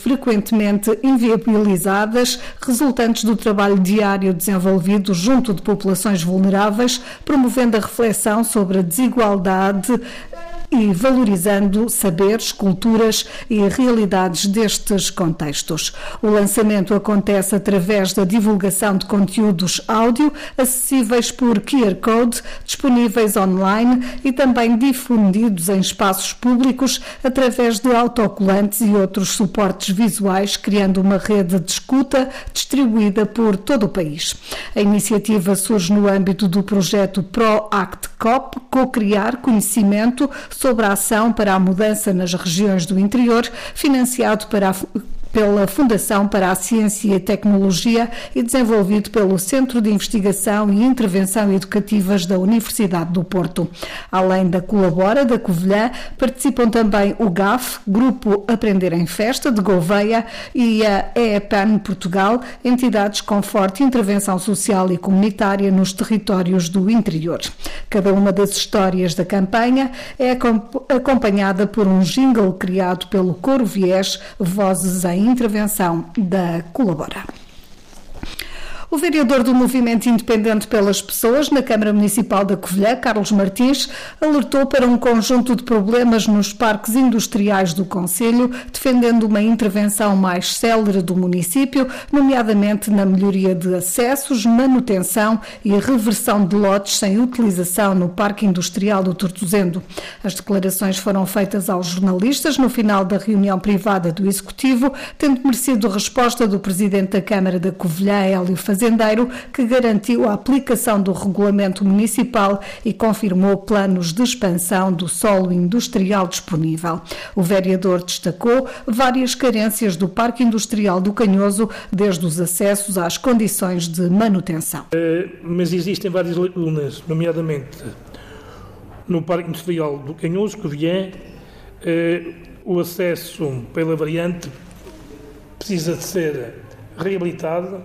frequentemente inviabilizadas, resultantes do trabalho diário desenvolvido junto de populações vulneráveis, promovendo a reflexão sobre a desigualdade e valorizando saberes, culturas e realidades destes contextos. O lançamento acontece através da divulgação de conteúdos áudio acessíveis por QR Code, disponíveis online e também difundidos em espaços públicos através de autocolantes e outros suportes visuais, criando uma rede de escuta distribuída por todo o país. A iniciativa surge no âmbito do projeto ProAct COP, co-criar conhecimento sobre a ação para a mudança nas regiões do interior, financiado pela Fundação para a Ciência e Tecnologia e desenvolvido pelo Centro de Investigação e Intervenção Educativas da Universidade do Porto. Além da Colabora, da Covilhã, participam também o GAF, Grupo Aprender em Festa, de Gouveia, e a EEPAN Portugal, entidades com forte intervenção social e comunitária nos territórios do interior. Cada uma das histórias da campanha é acompanhada por um jingle criado pelo Coro Viés, Vozes em Intervenção da Colabora. O vereador do Movimento Independente pelas Pessoas na Câmara Municipal da Covilhã, Carlos Martins, alertou para um conjunto de problemas nos parques industriais do concelho, defendendo uma intervenção mais célere do município, nomeadamente na melhoria de acessos, manutenção e reversão de lotes sem utilização no Parque Industrial do Tortozendo. As declarações foram feitas aos jornalistas no final da reunião privada do Executivo, tendo merecido resposta do Presidente da Câmara da Covilhã, Hélio Fazendeiro, que garantiu a aplicação do regulamento municipal e confirmou planos de expansão do solo industrial disponível. O vereador destacou várias carências do Parque Industrial do Canhoso, desde os acessos às condições de manutenção. Mas existem várias lacunas, nomeadamente no Parque Industrial do Canhoso, Covilhã, o acesso pela variante precisa de ser reabilitado,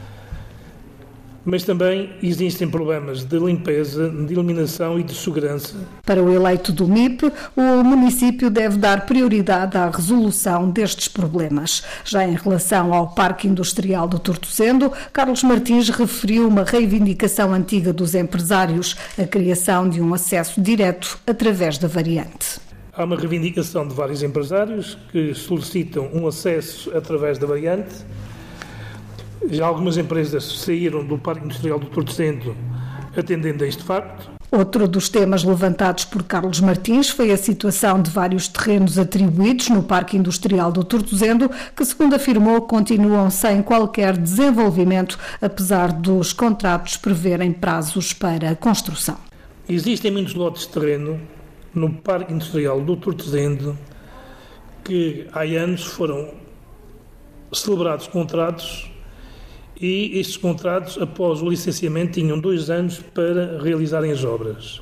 mas também existem problemas de limpeza, de iluminação e de segurança. Para o eleito do MIP, o município deve dar prioridade à resolução destes problemas. Já em relação ao Parque Industrial do Tortozendo, Carlos Martins referiu uma reivindicação antiga dos empresários, a criação de um acesso direto através da variante. Há uma reivindicação de vários empresários que solicitam um acesso através da variante. Já algumas empresas saíram do Parque Industrial do Tortozendo atendendo a este facto. Outro dos temas levantados por Carlos Martins foi a situação de vários terrenos atribuídos no Parque Industrial do Tortozendo, que, segundo afirmou, continuam sem qualquer desenvolvimento, apesar dos contratos preverem prazos para a construção. Existem muitos lotes de terreno no Parque Industrial do Tortozendo que há anos foram celebrados contratos. E estes contratos, após o licenciamento, tinham 2 anos para realizarem as obras.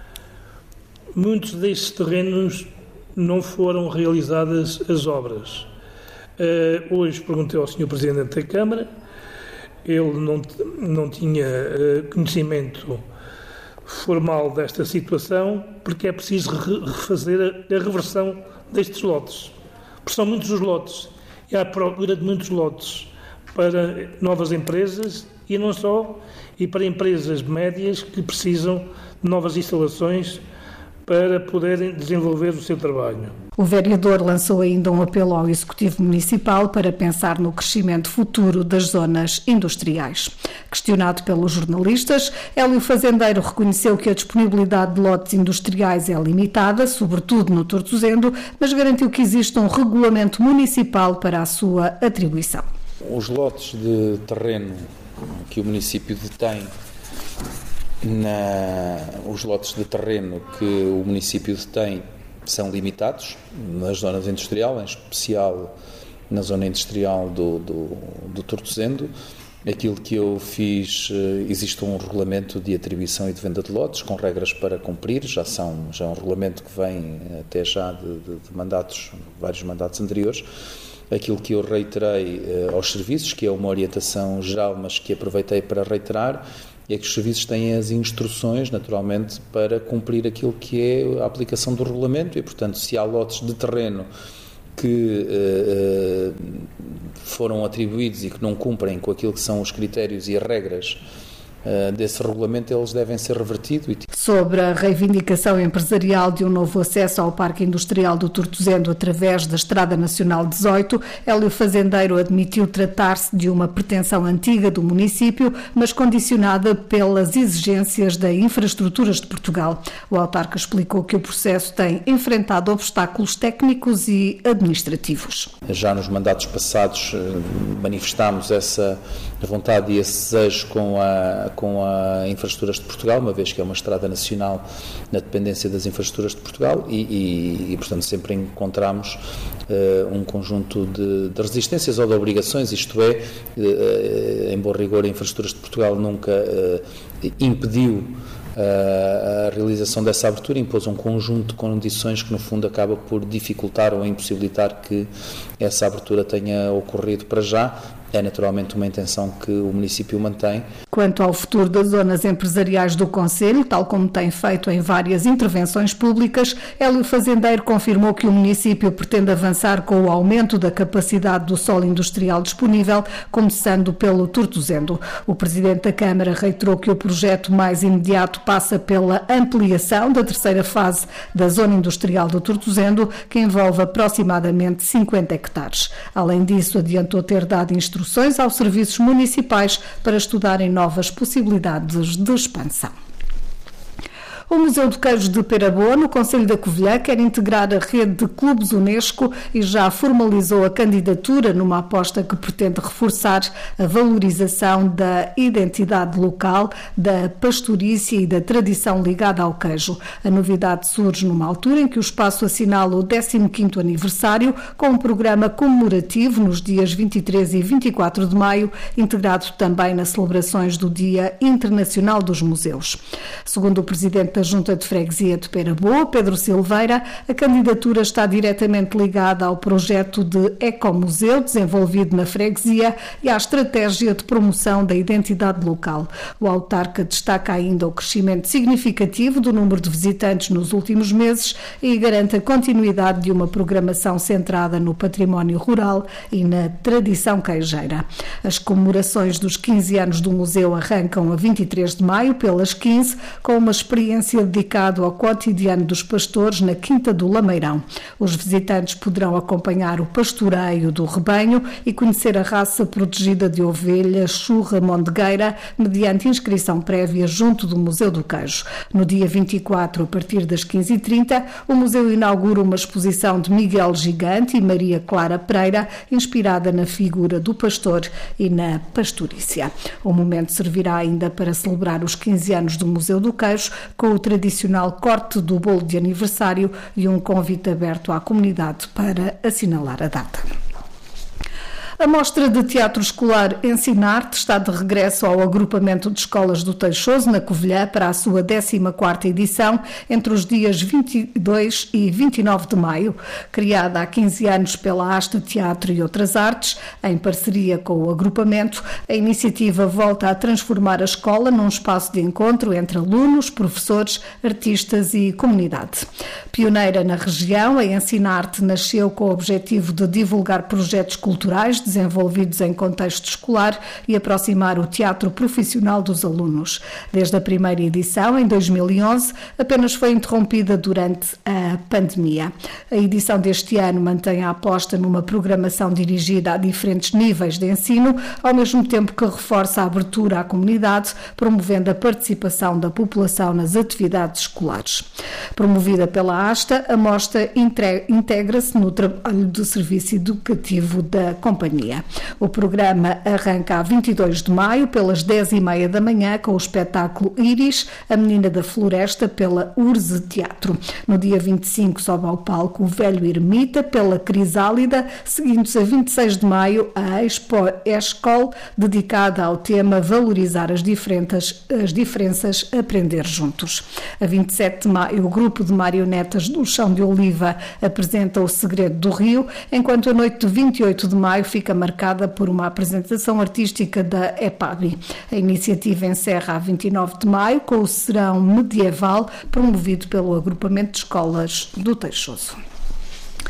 Muitos destes terrenos não foram realizadas as obras. Hoje perguntei ao Sr. Presidente da Câmara, ele não tinha conhecimento formal desta situação, porque é preciso refazer a reversão destes lotes. Porque são muitos os lotes, e há procura de muitos lotes para novas empresas e não só, e para empresas médias que precisam de novas instalações para poderem desenvolver o seu trabalho. O vereador lançou ainda um apelo ao Executivo Municipal para pensar no crescimento futuro das zonas industriais. Questionado pelos jornalistas, Hélio Fazendeiro reconheceu que a disponibilidade de lotes industriais é limitada, sobretudo no Tortozendo, mas garantiu que existe um regulamento municipal para a sua atribuição. Os lotes de terreno que o município detém, os lotes de terreno que o município detém são limitados nas zonas industriais, em especial na zona industrial do Tortozendo. Aquilo que eu fiz, existe um regulamento de atribuição e de venda de lotes com regras para cumprir, já é um regulamento que vem até já de vários mandatos anteriores. Aquilo que eu reiterei aos serviços, que é uma orientação geral, mas que aproveitei para reiterar, é que os serviços têm as instruções, naturalmente, para cumprir aquilo que é a aplicação do regulamento e, portanto, se há lotes de terreno que foram atribuídos e que não cumprem com aquilo que são os critérios e as regras desse regulamento, eles devem ser revertidos. Sobre a reivindicação empresarial de um novo acesso ao Parque Industrial do Tortozendo através da Estrada Nacional 18, Hélio Fazendeiro admitiu tratar-se de uma pretensão antiga do município, mas condicionada pelas exigências da Infraestruturas de Portugal. O autarca explicou que o processo tem enfrentado obstáculos técnicos e administrativos. Já nos mandatos passados manifestámos essa vontade e esse desejo com a Infraestruturas de Portugal, uma vez que é uma estrada nacional na dependência das Infraestruturas de Portugal e portanto, sempre encontramos um conjunto de resistências ou de obrigações, isto é, em bom rigor, a Infraestruturas de Portugal nunca impediu a realização dessa abertura, impôs um conjunto de condições que no fundo acaba por dificultar ou impossibilitar que essa abertura tenha ocorrido para já. É naturalmente uma intenção que o município mantém. Quanto ao futuro das zonas empresariais do concelho, tal como tem feito em várias intervenções públicas, Hélio Fazendeiro confirmou que o município pretende avançar com o aumento da capacidade do solo industrial disponível, começando pelo Tortozendo. O presidente da Câmara reiterou que o projeto mais imediato passa pela ampliação da terceira fase da zona industrial do Tortozendo, que envolve aproximadamente 50 hectares. Além disso, adiantou ter dado instruções aos serviços municipais para estudarem novas possibilidades de expansão. O Museu do Queijo de Peraboa, no concelho da Covilhã, quer integrar a rede de clubes Unesco e já formalizou a candidatura numa aposta que pretende reforçar a valorização da identidade local, da pastorícia e da tradição ligada ao queijo. A novidade surge numa altura em que o espaço assinala o 15º aniversário, com um programa comemorativo nos dias 23 e 24 de maio, integrado também nas celebrações do Dia Internacional dos Museus. Segundo o presidente da Junta de Freguesia de Peraboa, Pedro Silveira, a candidatura está diretamente ligada ao projeto de ecomuseu desenvolvido na freguesia e à estratégia de promoção da identidade local. O autarca destaca ainda o crescimento significativo do número de visitantes nos últimos meses e garante a continuidade de uma programação centrada no património rural e na tradição queijeira. As comemorações dos 15 anos do museu arrancam a 23 de maio pelas 15, com uma experiência dedicado ao cotidiano dos pastores na Quinta do Lameirão. Os visitantes poderão acompanhar o pastoreio do rebanho e conhecer a raça protegida de ovelhas churra mondegueira mediante inscrição prévia junto do Museu do Queijo. No dia 24, a partir das 15h30, o museu inaugura uma exposição de Miguel Gigante e Maria Clara Pereira, inspirada na figura do pastor e na pastorícia. O momento servirá ainda para celebrar os 15 anos do Museu do Queijo, com o tradicional corte do bolo de aniversário e um convite aberto à comunidade para assinalar a data. A Mostra de Teatro Escolar Ensinarte está de regresso ao agrupamento de escolas do Teixoso, na Covilhã, para a sua 14ª edição, entre os dias 22 e 29 de maio. Criada há 15 anos pela Asta Teatro e Outras Artes, em parceria com o agrupamento, a iniciativa volta a transformar a escola num espaço de encontro entre alunos, professores, artistas e comunidade. Pioneira na região, a Ensinarte nasceu com o objetivo de divulgar projetos culturais desenvolvidos em contexto escolar e aproximar o teatro profissional dos alunos. Desde a primeira edição, em 2011, apenas foi interrompida durante a pandemia. A edição deste ano mantém a aposta numa programação dirigida a diferentes níveis de ensino, ao mesmo tempo que reforça a abertura à comunidade, promovendo a participação da população nas atividades escolares. Promovida pela Asta, a mostra integra-se no trabalho de serviço educativo da companhia. O programa arranca a 22 de maio, pelas 10h30 da manhã, com o espetáculo Íris, a Menina da Floresta, pela Urze Teatro. No dia 25 sobe ao palco o Velho Ermita, pela Crisálida, seguindo-se a 26 de maio a Expo Escol, dedicada ao tema Valorizar as diferenças, aprender juntos. A 27 de maio, o grupo de marionetas do Chão de Oliva apresenta O Segredo do Rio, enquanto a noite de 28 de maio fica marcada por uma apresentação artística da EPABI. A iniciativa encerra a 29 de maio com o Serão Medieval, promovido pelo agrupamento de escolas do Teixoso.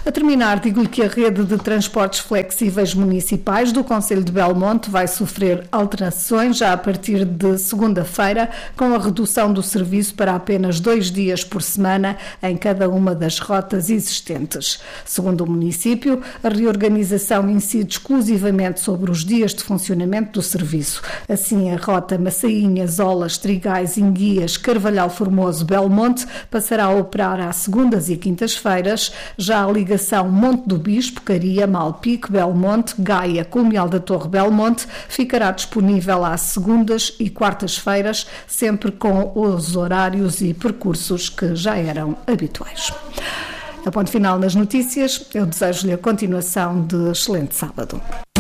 A terminar, digo-lhe que a rede de transportes flexíveis municipais do Concelho de Belmonte vai sofrer alterações já a partir de segunda-feira, com a redução do serviço para apenas 2 dias por semana em cada uma das rotas existentes. Segundo o município, a reorganização incide exclusivamente sobre os dias de funcionamento do serviço. Assim, a rota Massainhas, Olas, Trigais, Enguias, Carvalhal Formoso, Belmonte passará a operar às segundas e quintas-feiras. Já a ligação Monte do Bispo, Caria, Malpique, Belmonte, Gaia, Colmeal da Torre, Belmonte ficará disponível às segundas e quartas-feiras, sempre com os horários e percursos que já eram habituais. A ponto final nas notícias, eu desejo-lhe a continuação de excelente sábado.